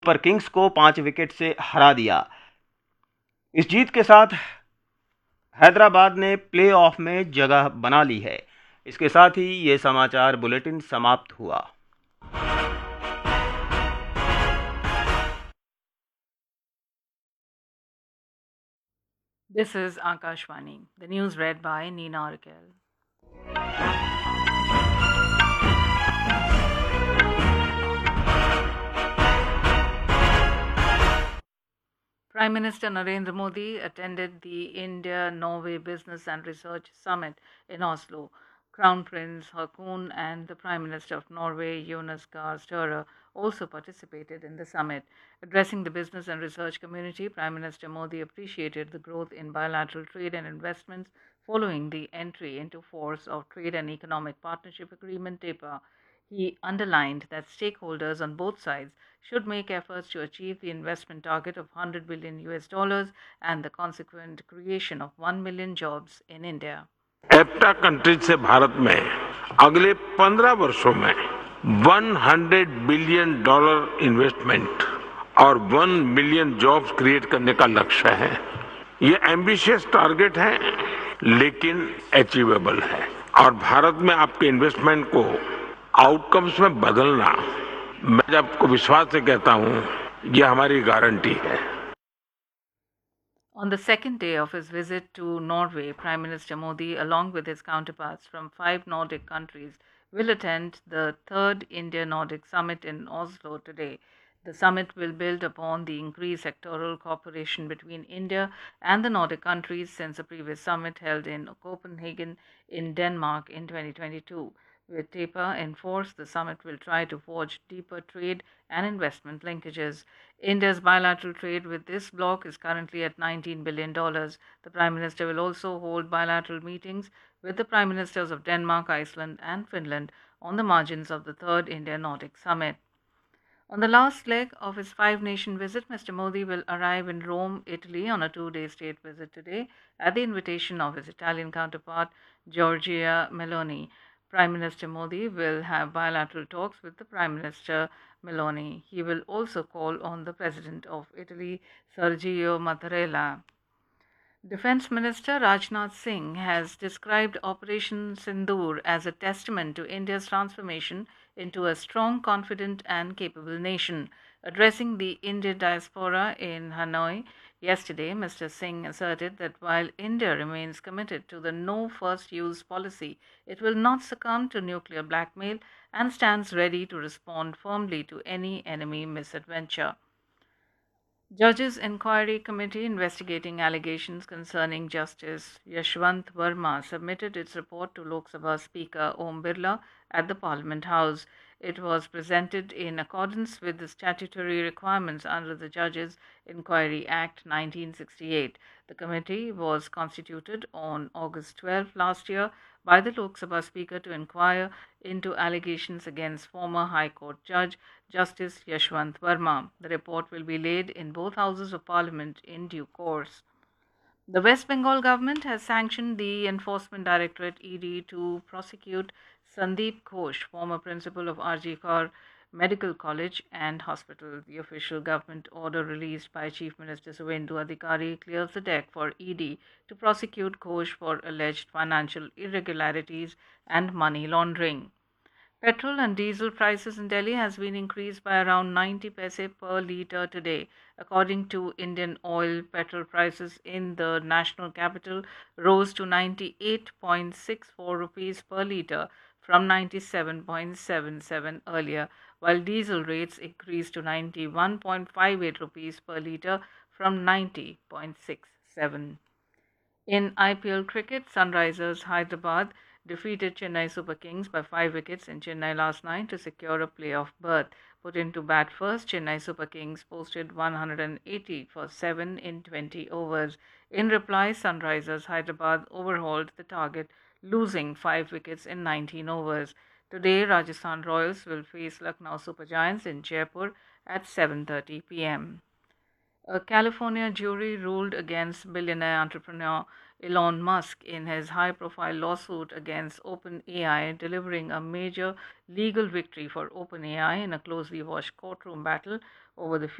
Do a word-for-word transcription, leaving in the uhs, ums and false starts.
पर किंग्स को पांच विकेट से हरा दिया। इस जीत के साथ हैदराबाद ने प्लेऑफ में जगह बना ली है। इसके साथ ही ये समाचार बुलेटिन समाप्त हुआ। This is Akashvani. The news read by Nina Arkel. Prime Minister Narendra Modi attended the India-Norway Business and Research Summit in Oslo. Crown Prince Haakon and the Prime Minister of Norway, Jonas Gahr Støre, also participated in the summit. Addressing the business and research community, Prime Minister Modi appreciated the growth in bilateral trade and investments following the entry into force of Trade and Economic Partnership Agreement (T E P A). He underlined that stakeholders on both sides should make efforts to achieve the investment target of one hundred billion U S dollars and the consequent creation of one million jobs in India. एप्टा countries से भारत में अगले पंद्रह वर्षों में सौ billion dollar investment और one million jobs create करने का लक्ष्य है। ये एम्बिशियस टारगेट है लेकिन अचीवेबल है और भारत में आपके इन्वेस्टमेंट को आउटकम्स में बदलना, मैं आपको विश्वास से कहता हूं, ये हमारी गारंटी है। On the second day of his visit to Norway, Prime Minister Modi, along with his counterparts from five Nordic countries, will attend the third India-Nordic Summit in Oslo today. The summit will build upon the increased sectoral cooperation between India and the Nordic countries since the previous summit held in Copenhagen in Denmark in twenty twenty-two. With T E P A in force, the summit will try to forge deeper trade and investment linkages. India's bilateral trade with this bloc is currently at nineteen billion dollars. The Prime Minister will also hold bilateral meetings with the Prime Ministers of Denmark, Iceland, and Finland on the margins of the third India-Nordic Summit. On the last leg of his five-nation visit, Mister Modi will arrive in Rome, Italy on a two-day state visit today at the invitation of his Italian counterpart, Giorgia Meloni. Prime Minister Modi will have bilateral talks with the Prime Minister Meloni. He will also call on the President of Italy, Sergio Mattarella. Defense Minister Rajnath Singh has described Operation Sindoor as a testament to India's transformation into a strong, confident, and capable nation. Addressing the Indian diaspora in Hanoi yesterday, Mister Singh asserted that while India remains committed to the no first use policy, it will not succumb to nuclear blackmail and stands ready to respond firmly to any enemy misadventure. Judges Inquiry Committee investigating allegations concerning Justice Yashwant Verma submitted its report to Lok Sabha Speaker Om Birla at the Parliament House. It was presented in accordance with the statutory requirements under the Judges Inquiry Act nineteen sixty-eight. The committee was constituted on August twelfth last year by the Lok Sabha Speaker to inquire into allegations against former High Court Judge Justice Yashwant Verma. The report will be laid in both houses of Parliament in due course. The West Bengal government has sanctioned the Enforcement Directorate E D to prosecute Sandeep Ghosh, former principal of R G Kar Medical College and Hospital. The official government order released by Chief Minister Suvendu Adhikari clears the deck for E D to prosecute Ghosh for alleged financial irregularities and money laundering. Petrol and diesel prices in Delhi has been increased by around ninety paise per litre today. According to Indian Oil, petrol prices in the national capital rose to ninety-eight point six four rupees per litre from ninety-seven point seven seven earlier, while diesel rates increased to ninety-one point five eight rupees per litre from ninety point six seven. In I P L cricket, Sunrisers Hyderabad defeated Chennai Super Kings by five wickets in Chennai last night to secure a playoff berth. Put into bat first, Chennai Super Kings posted one hundred eighty for seven in twenty overs. In reply, Sunrisers Hyderabad overhauled the target, losing five wickets in nineteen overs. Today, Rajasthan Royals will face Lucknow Super Giants in Jaipur at seven thirty p m A California jury ruled against billionaire entrepreneur Elon Musk in his high profile lawsuit against OpenAI, delivering a major legal victory for OpenAI in a closely watched courtroom battle over the